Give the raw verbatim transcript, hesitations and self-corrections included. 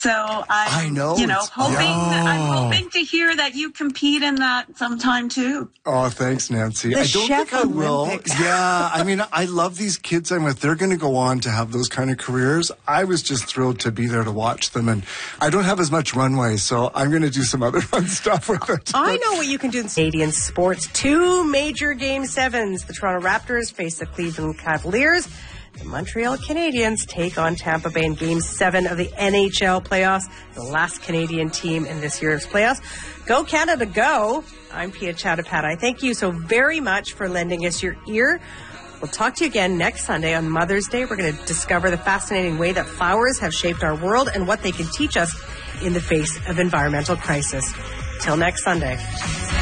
So I'm, I know, you know, it's- hoping, yeah. I'm hoping to hear that you compete in that sometime too. Oh, thanks, Nancy. The I don't Chef think I will. Olympics. Yeah, I mean, I love these kids I'm with. They're going to go on to have those kind of careers. I was just thrilled to be there to watch them, and I don't have as much runway, so I'm going to do some other fun stuff with it. I know what you can do in Canadian sports. Two major Game sevens. The Toronto Raptors face the Cleveland Cavaliers. The Montreal Canadiens take on Tampa Bay in Game seven of the N H L playoffs, the last Canadian team in this year's playoffs. Go Canada, go! I'm Pia Chattopadhyay. Thank you so very much for lending us your ear. We'll talk to you again next Sunday on Mother's Day. We're going to discover the fascinating way that flowers have shaped our world and what they can teach us in the face of environmental crisis. Till next Sunday.